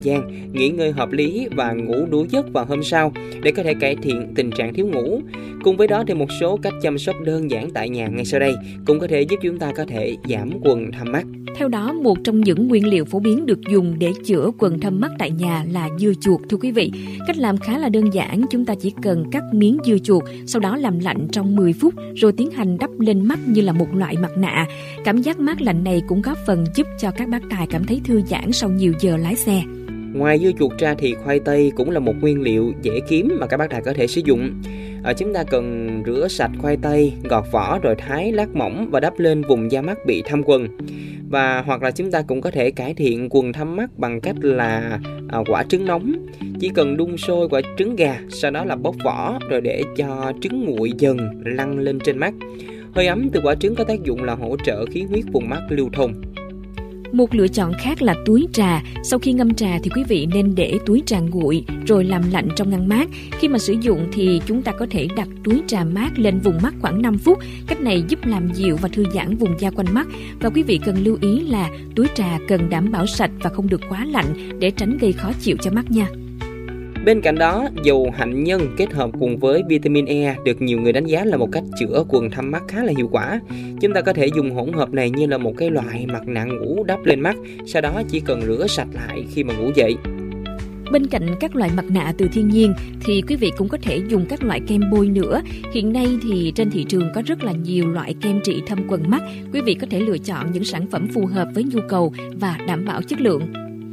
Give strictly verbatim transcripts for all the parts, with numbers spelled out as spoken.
gian, nghỉ ngơi hợp lý và ngủ đủ giấc vào hôm sau để có thể cải thiện tình trạng thiếu ngủ. Cùng với đó thì một số cách chăm sóc đơn giản tại nhà ngay sau đây cũng có thể giúp chúng ta có thể giảm quầng thâm mắt. Theo đó, một trong những nguyên liệu phổ biến được dùng để chữa quầng thâm mắt tại nhà là dưa chuột, thưa quý vị. Cách làm khá là đơn giản, chúng ta chỉ cần cắt miếng dưa chuột, sau đó làm lạnh trong mười phút rồi tiến hành đắp lên mắt như là một loại mặt nạ. Cảm giác mát lạnh này cũng góp phần giúp cho các bác tài cảm thấy thư giãn sau nhiều giờ lái xe. Ngoài dưa chuột ra thì khoai tây cũng là một nguyên liệu dễ kiếm mà các bác tài có thể sử dụng. À, chúng ta cần rửa sạch khoai tây, gọt vỏ rồi thái lát mỏng và đắp lên vùng da mắt bị thâm quầng. Và hoặc là chúng ta cũng có thể cải thiện quầng thâm mắt bằng cách là à, quả trứng nóng. Chỉ cần đun sôi quả trứng gà, sau đó là bóc vỏ rồi để cho trứng nguội dần lăn lên trên mắt. Hơi ấm từ quả trứng có tác dụng là hỗ trợ khí huyết vùng mắt lưu thông. Một lựa chọn khác là túi trà. Sau khi ngâm trà thì quý vị nên để túi trà nguội rồi làm lạnh trong ngăn mát. Khi mà sử dụng thì chúng ta có thể đặt túi trà mát lên vùng mắt khoảng năm phút. Cách này giúp làm dịu và thư giãn vùng da quanh mắt. Và quý vị cần lưu ý là túi trà cần đảm bảo sạch và không được quá lạnh để tránh gây khó chịu cho mắt nha. Bên cạnh đó, dầu hạnh nhân kết hợp cùng với vitamin E được nhiều người đánh giá là một cách chữa quầng thâm mắt khá là hiệu quả. Chúng ta có thể dùng hỗn hợp này như là một cái loại mặt nạ ngủ đắp lên mắt, sau đó chỉ cần rửa sạch lại khi mà ngủ dậy. Bên cạnh các loại mặt nạ từ thiên nhiên thì quý vị cũng có thể dùng các loại kem bôi nữa. Hiện nay thì trên thị trường có rất là nhiều loại kem trị thâm quầng mắt. Quý vị có thể lựa chọn những sản phẩm phù hợp với nhu cầu và đảm bảo chất lượng.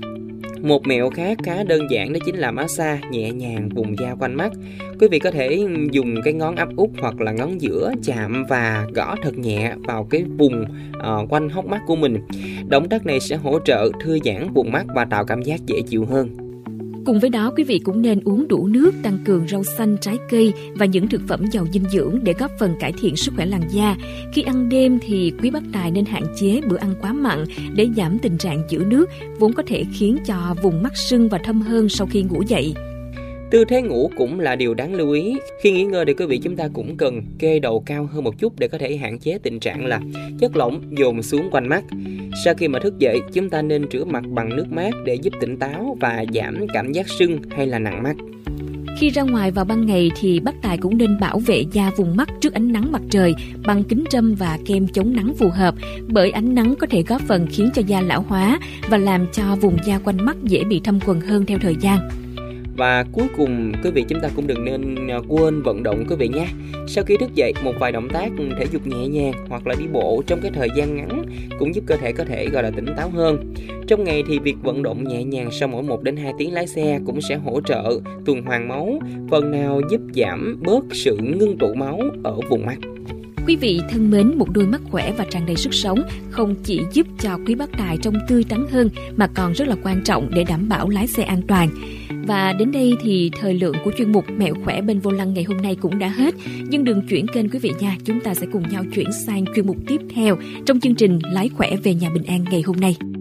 Một mẹo khác khá đơn giản đó chính là massage nhẹ nhàng vùng da quanh mắt. Quý vị có thể dùng cái ngón áp út hoặc là ngón giữa chạm và gõ thật nhẹ vào cái vùng uh, quanh hốc mắt của mình. Động tác này sẽ hỗ trợ thư giãn vùng mắt và tạo cảm giác dễ chịu hơn. Cùng với đó, quý vị cũng nên uống đủ nước, tăng cường rau xanh, trái cây và những thực phẩm giàu dinh dưỡng để góp phần cải thiện sức khỏe làn da. Khi ăn đêm thì quý bác tài nên hạn chế bữa ăn quá mặn để giảm tình trạng giữ nước, vốn có thể khiến cho vùng mắt sưng và thâm hơn sau khi ngủ dậy. Tư thế ngủ cũng là điều đáng lưu ý. Khi nghỉ ngơi thì quý vị chúng ta cũng cần kê đầu cao hơn một chút để có thể hạn chế tình trạng là chất lỏng dồn xuống quanh mắt. Sau khi mà thức dậy, chúng ta nên rửa mặt bằng nước mát để giúp tỉnh táo và giảm cảm giác sưng hay là nặng mắt. Khi ra ngoài vào ban ngày thì bác tài cũng nên bảo vệ da vùng mắt trước ánh nắng mặt trời bằng kính râm và kem chống nắng phù hợp, bởi ánh nắng có thể góp phần khiến cho da lão hóa và làm cho vùng da quanh mắt dễ bị thâm quầng hơn theo thời gian. Và cuối cùng quý vị chúng ta cũng đừng nên quên vận động quý vị nhé. Sau khi thức dậy, một vài động tác thể dục nhẹ nhàng hoặc là đi bộ trong cái thời gian ngắn cũng giúp cơ thể có thể gọi là tỉnh táo hơn. Trong ngày thì việc vận động nhẹ nhàng sau mỗi một đến hai tiếng lái xe cũng sẽ hỗ trợ tuần hoàn máu, phần nào giúp giảm bớt sự ngưng tụ máu ở vùng mắt. Quý vị thân mến, một đôi mắt khỏe và tràn đầy sức sống không chỉ giúp cho quý bác tài trông tươi tắn hơn mà còn rất là quan trọng để đảm bảo lái xe an toàn. Và đến đây thì thời lượng của chuyên mục Mẹo khỏe bên vô lăng ngày hôm nay cũng đã hết. Nhưng đừng chuyển kênh quý vị nha, chúng ta sẽ cùng nhau chuyển sang chuyên mục tiếp theo trong chương trình Lái khỏe về nhà bình an ngày hôm nay.